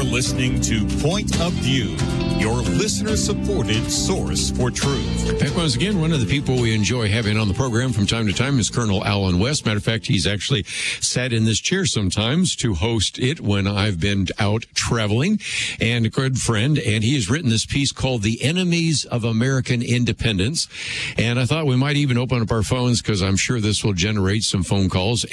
You're listening to Point of View, your listener-supported source for truth. Back once again, one of the people we enjoy having on the program from time to time is Colonel Allen West. Matter of fact, he's actually sat in this chair sometimes to host it when I've been out traveling, and a good friend. And he has written this piece called The Enemies of American Independence. And I thought we might even open up our phones because I'm sure this will generate some phone calls.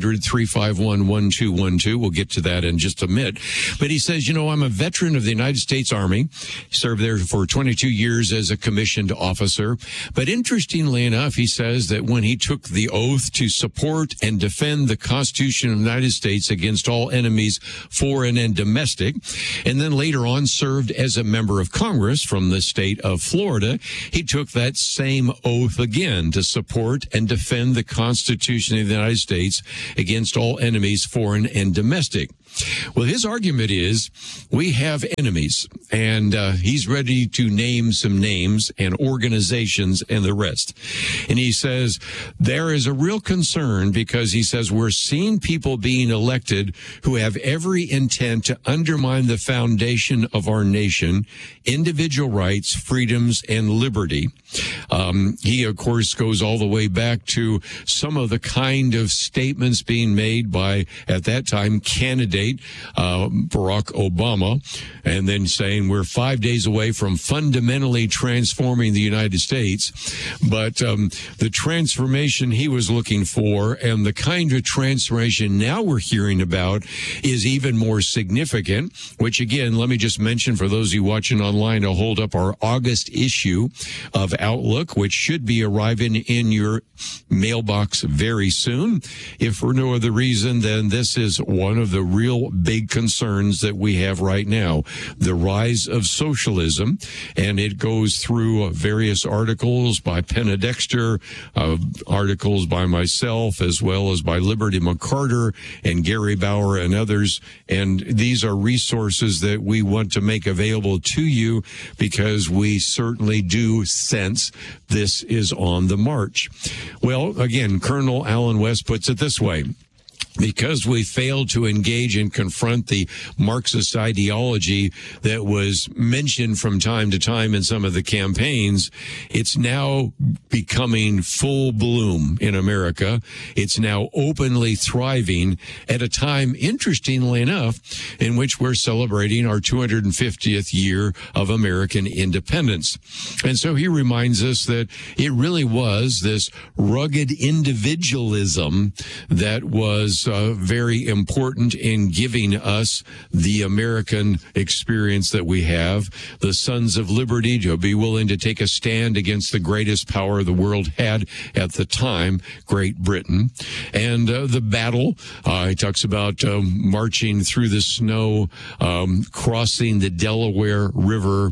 800-351-1212. We'll get to that in just a minute. But he says, I'm a veteran of the United States Army, served there for 22 years as a commissioned officer. But interestingly enough, he says that when he took the oath to support and defend the Constitution of the United States against all enemies, foreign and domestic, and then later on served as a member of Congress from the state of Florida, he took that same oath again to support and defend the Constitution of the United States against all enemies, foreign and domestic. Well, his argument is we have enemies, and he's ready to name some names and organizations and the rest. And he says there is a real concern because he says we're seeing people being elected who have every intent to undermine the foundation of our nation, individual rights, freedoms, and liberty. He, of course, goes all the way back to some of the kind of statements being made by, at that time, candidate Barack Obama, and then saying we're 5 days away from fundamentally transforming the United States. But the transformation he was looking for and the kind of transformation now we're hearing about is even more significant, which, again, let me just mention for those of you watching online, I'll hold up our August issue of Outlook, which should be arriving in your mailbox very soon. If for no other reason, then this is one of the real big concerns that we have right now, the rise of socialism. And it goes through various articles by Penna Dexter, articles by myself, as well as by Liberty McCarter and Gary Bauer and others. And these are resources that we want to make available to you because we certainly do sense this is on the march. Well, again, Colonel Allen West puts it this way. Because we failed to engage and confront the Marxist ideology that was mentioned from time to time in some of the campaigns, it's now becoming full bloom in America. It's now openly thriving at a time, interestingly enough, in which we're celebrating our 250th year of American independence. And so he reminds us that it really was this rugged individualism that was very important in giving us the American experience that we have, the Sons of Liberty, to be willing to take a stand against the greatest power the world had at the time, Great Britain. And the battle, he talks about marching through the snow, crossing the Delaware River,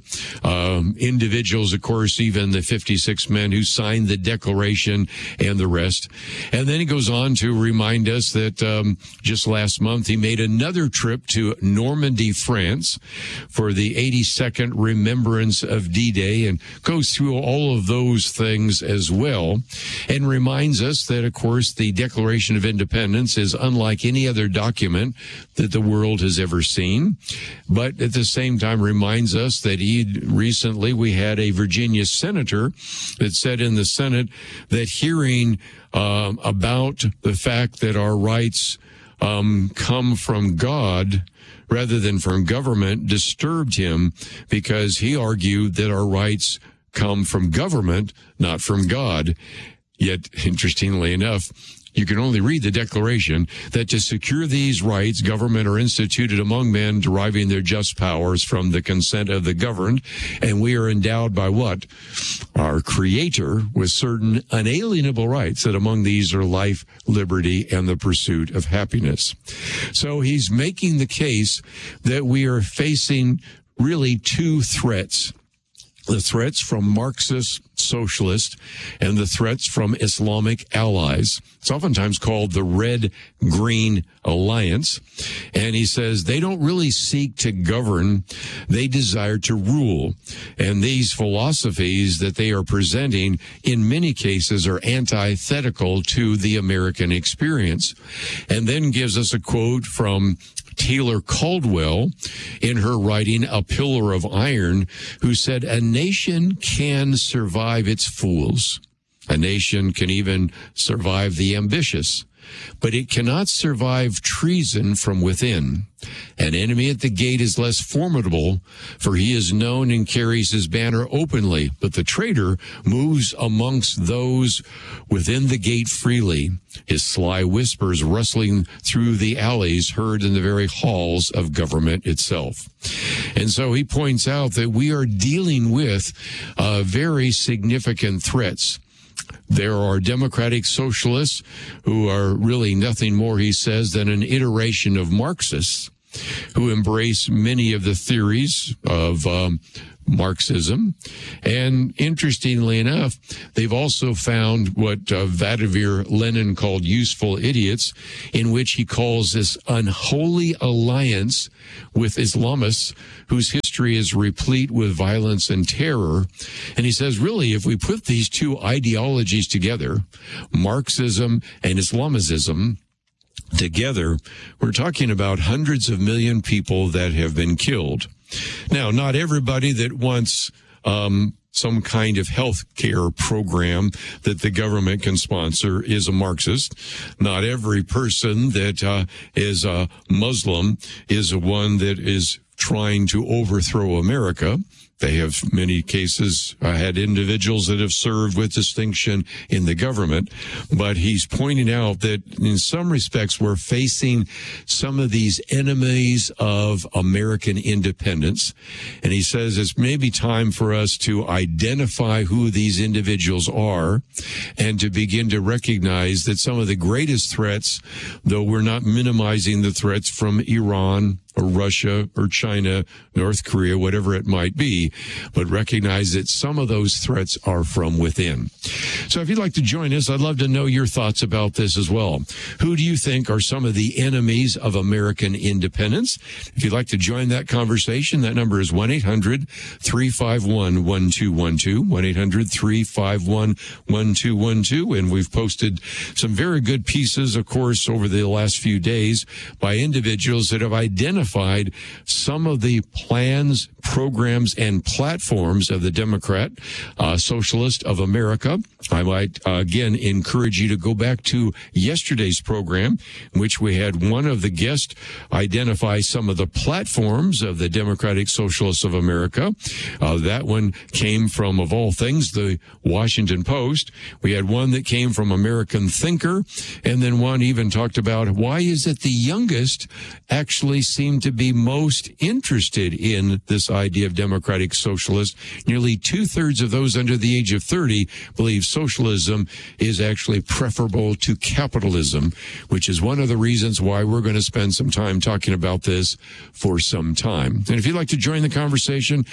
individuals, of course, even the 56 men who signed the Declaration and the rest. And then he goes on to remind us that just last month, he made another trip to Normandy, France for the 82nd remembrance of D-Day and goes through all of those things as well and reminds us that, of course, the Declaration of Independence is unlike any other document that the world has ever seen. But at the same time, reminds us that recently we had a Virginia senator that said in the Senate that hearing about the fact that our rights come from God rather than from government disturbed him because he argued that our rights come from government, not from God. Yet, interestingly enough, you can only read the Declaration that to secure these rights, government are instituted among men, deriving their just powers from the consent of the governed. And we are endowed by what? Our Creator with certain unalienable rights, that among these are life, liberty, and the pursuit of happiness. So he's making the case that we are facing really two threats. The threats from Marxist socialists and the threats from Islamic allies. It's oftentimes called the Red-Green Alliance. And he says they don't really seek to govern, they desire to rule. And these philosophies that they are presenting in many cases are antithetical to the American experience. And then gives us a quote from Taylor Caldwell in her writing, A Pillar of Iron, who said, "A nation can survive its fools. A nation can even survive the ambitious, but it cannot survive treason from within. An enemy at the gate is less formidable, for he is known and carries his banner openly, but the traitor moves amongst those within the gate freely, his sly whispers rustling through the alleys heard in the very halls of government itself." And so he points out that we are dealing with very significant threats. There are democratic socialists who are really nothing more, he says, than an iteration of Marxists who embrace many of the theories of Marxism. And interestingly enough, they've also found what Vladimir Lenin called useful idiots, in which he calls this unholy alliance with Islamists whose history is replete with violence and terror. And he says, really, if we put these two ideologies together, Marxism and Islamism, together, we're talking about hundreds of million people that have been killed. Now, not everybody that wants some kind of health care program that the government can sponsor is a Marxist. Not every person that is a Muslim is one that is trying to overthrow America. They have many cases had individuals that have served with distinction in the government, but he's pointing out that in some respects we're facing some of these enemies of American independence. And he says it's maybe time for us to identify who these individuals are and to begin to recognize that some of the greatest threats, though we're not minimizing the threats from Iran or Russia or China, North Korea, whatever it might be, but recognize that some of those threats are from within. So if you'd like to join us, I'd love to know your thoughts about this as well. Who do you think are some of the enemies of American independence? If you'd like to join that conversation, that number is 1-800-351-1212, 1-800-351-1212. And we've posted some very good pieces, of course, over the last few days by individuals that have identified some of the plans, programs, and platforms of the Democrat Socialist of America. I might, again, encourage you to go back to yesterday's program, in which we had one of the guests identify some of the platforms of the Democratic Socialists of America. That one came from, of all things, the Washington Post. We had one that came from American Thinker, and then one even talked about why is it the youngest actually seem to be most interested in this idea of democratic socialist. Nearly 2/3 of those under the age of 30 believe socialism is actually preferable to capitalism, which is one of the reasons why we're going to spend some time talking about this for some time. And if you'd like to join the conversation,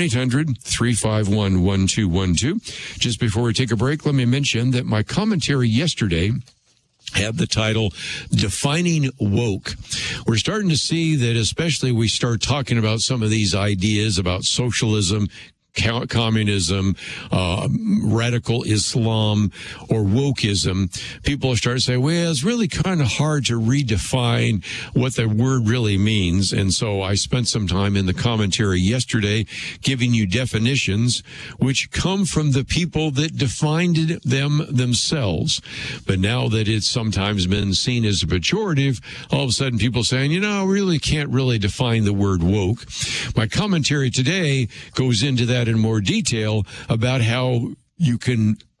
1-800-351-1212. Just before we take a break, let me mention that my commentary yesterday had the title, Defining Woke. We're starting to see that, especially we start talking about some of these ideas about socialism, communism, radical Islam, or wokeism, people start to say, well, it's really kind of hard to redefine what the word really means. And so I spent some time in the commentary yesterday giving you definitions which come from the people that defined them themselves. But now that it's sometimes been seen as a pejorative, all of a sudden people saying, you know, I really can't really define the word woke. My commentary today goes into that in more detail about how you can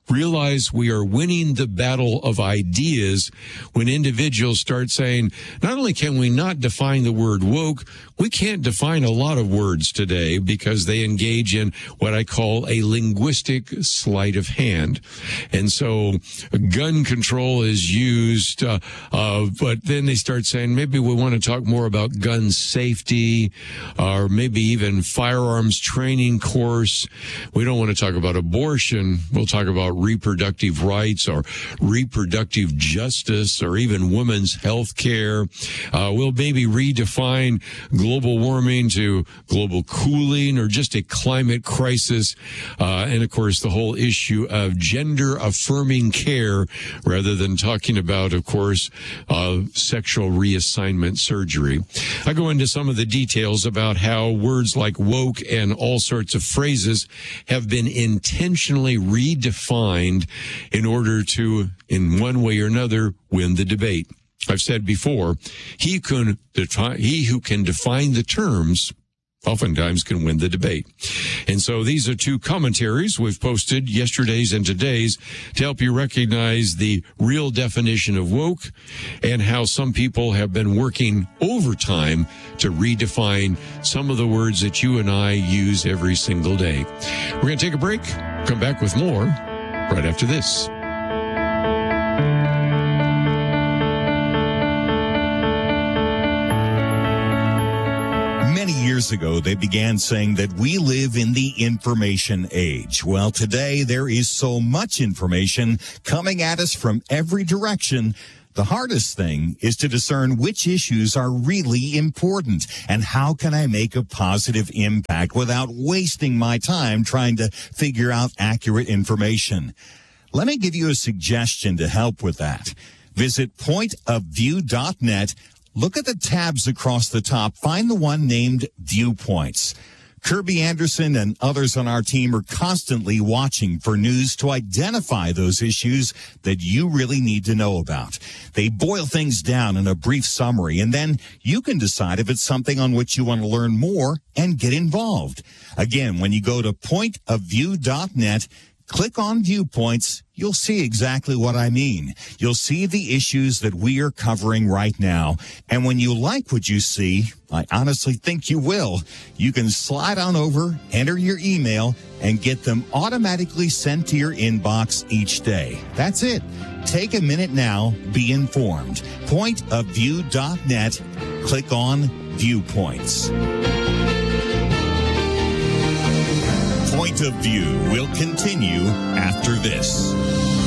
realize we are winning the battle of ideas when individuals start saying, not only can we not define the word woke, we can't define a lot of words today because they engage in what I call a linguistic sleight of hand. And so gun control is used, but then they start saying maybe we want to talk more about gun safety or maybe even firearms training course. We don't want to talk about abortion. We'll talk about reproductive rights or reproductive justice or even women's health care. We'll maybe redefine global warming to global cooling or just a climate crisis. And of course, the whole issue of gender affirming care rather than talking about, of course, sexual reassignment surgery. I go into some of the details about how words like woke and all sorts of phrases have been intentionally redefined in order to, in one way or another, win the debate. I've said before, he who can define the terms oftentimes can win the debate. And so these are two commentaries we've posted, yesterday's and today's, to help you recognize the real definition of woke and how some people have been working overtime to redefine some of the words that you and I use every single day. We're going to take a break, come back with more right after this. Many years ago, they began saying that we live in the information age. Well, today there is so much information coming at us from every direction. The hardest thing is to discern which issues are really important and how can I make a positive impact without wasting my time trying to figure out accurate information. Let me give you a suggestion to help with that. Visit pointofview.net. Look at the tabs across the top. Find the one named Viewpoints. Kirby Anderson and others on our team are constantly watching for news to identify those issues that you really need to know about. They boil things down in a brief summary, and then you can decide if it's something on which you want to learn more and get involved. Again, when you go to pointofview.net, click on Viewpoints, you'll see exactly what I mean. You'll see the issues that we are covering right now. And when you like what you see, I honestly think you will, you can slide on over, enter your email, and get them automatically sent to your inbox each day. That's it. Take a minute now, be informed. Pointofview.net, click on Viewpoints. Point of View will continue after this.